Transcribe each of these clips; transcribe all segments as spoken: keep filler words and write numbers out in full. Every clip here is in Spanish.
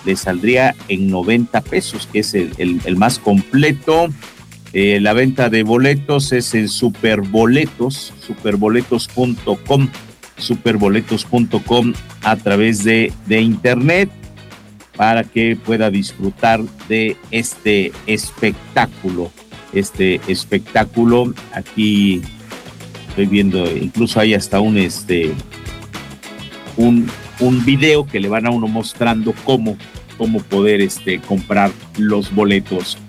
le saldría en noventa pesos, que es el, el, el más completo. Eh, la venta de boletos es en Superboletos, superboletos punto com, superboletos punto com a través de, de internet, para que pueda disfrutar de este espectáculo. Este espectáculo, aquí estoy viendo, incluso hay hasta un este un, un video que le van a uno mostrando cómo, cómo poder este, comprar los boletos.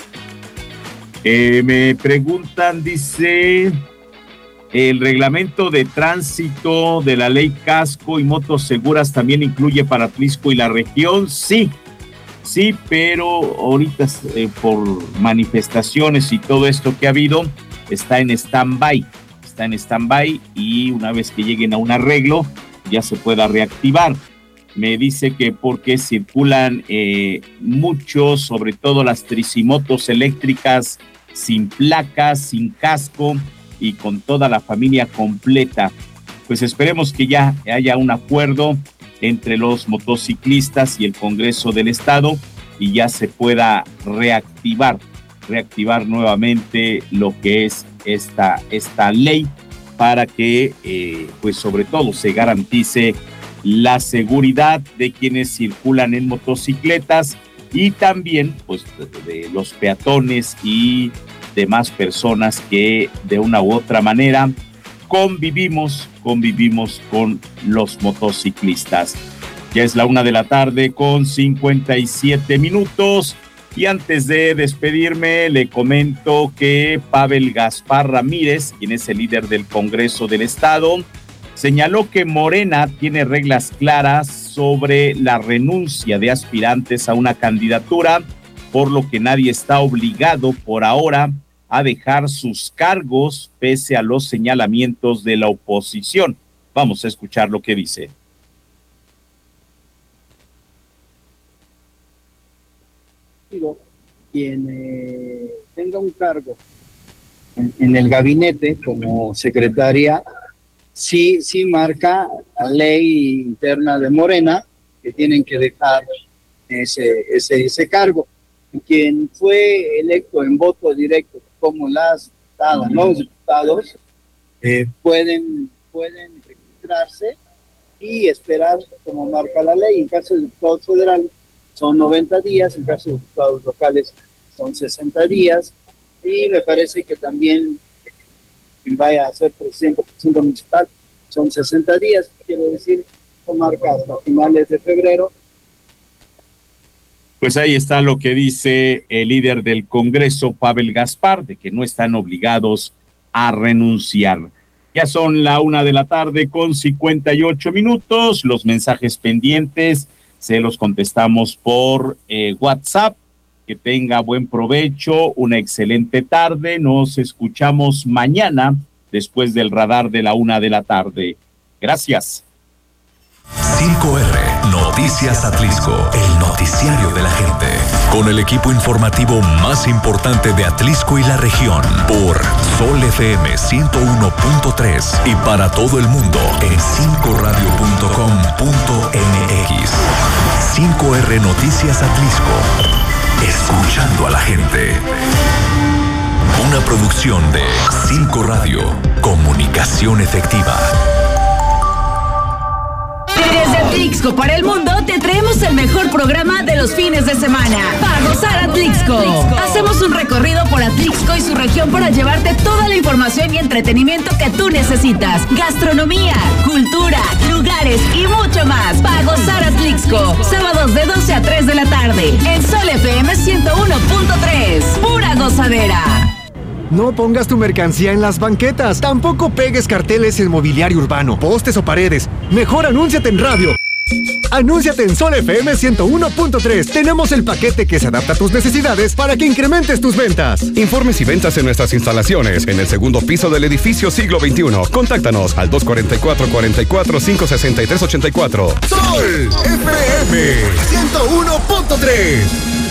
Eh, me preguntan, dice, el reglamento de tránsito de la ley Casco y motos seguras también incluye para Atlixco y la región. Sí, sí, pero ahorita eh, por manifestaciones y todo esto que ha habido, está en stand-by, está en stand-by y una vez que lleguen a un arreglo, ya se pueda reactivar. Me dice que porque circulan eh, muchos, sobre todo las tricimotos eléctricas sin placas, sin casco y con toda la familia completa. Pues esperemos que ya haya un acuerdo entre los motociclistas y el Congreso del Estado y ya se pueda reactivar, reactivar nuevamente lo que es esta, esta ley para que, eh, pues sobre todo, se garantice la seguridad de quienes circulan en motocicletas y también, pues, de, de los peatones y demás personas que de una u otra manera convivimos, convivimos con los motociclistas. Ya es la una de la tarde con cincuenta y siete minutos y antes de despedirme le comento que Pavel Gaspar Ramírez, quien es el líder del Congreso del Estado, señaló que Morena tiene reglas claras sobre la renuncia de aspirantes a una candidatura, por lo que nadie está obligado por ahora a dejar sus cargos pese a los señalamientos de la oposición. Vamos a escuchar lo que dice. Quien eh, tenga un cargo en, en el gabinete como secretaria, sí, sí marca la ley interna de Morena que tienen que dejar ese, ese, ese cargo. Quien fue electo en voto directo, como las diputadas, los diputados, eh, pueden, pueden registrarse y esperar como marca la ley. En caso de diputados federales son noventa días, en caso de diputados locales son sesenta días, y me parece que también quien vaya a ser presidente, presidente municipal son sesenta días, quiero decir, son marcas hasta finales de febrero. Pues ahí está lo que dice el líder del Congreso, Pavel Gaspar, de que no están obligados a renunciar. Ya son la una de la tarde con cincuenta y ocho minutos. Los mensajes pendientes se los contestamos por eh, WhatsApp. Que tenga buen provecho, una excelente tarde. Nos escuchamos mañana después del radar de la una de la tarde. Gracias. cinco erre Noticias Atlixco, el noticiario de la gente. Con el equipo informativo más importante de Atlixco y la región. Por Sol F M ciento uno punto tres y para todo el mundo en cinco radio punto com punto m x. cinco erre Noticias Atlixco. Escuchando a la gente. Una producción de cinco Radio. Comunicación efectiva. Desde Atlixco para el mundo te traemos el mejor programa de los fines de semana. Para gozar Atlixco. Hacemos un recorrido por Atlixco y su región para llevarte toda la información y entretenimiento que tú necesitas. Gastronomía, cultura, lugares y mucho más. Para gozar Atlixco. Sábados de doce a tres de la tarde. En Sol F M ciento uno punto tres. Pura gozadera. No pongas tu mercancía en las banquetas. Tampoco pegues carteles en mobiliario urbano, postes o paredes. Mejor anúnciate en radio. Anúnciate en Sol F M ciento uno punto tres. Tenemos el paquete que se adapta a tus necesidades para que incrementes tus ventas. Informes y ventas en nuestras instalaciones en el segundo piso del edificio Siglo veintiuno. Contáctanos al dos cuatro cuatro, cuatro cuatro, cinco seis tres, ocho cuatro. Sol F M ciento uno punto tres.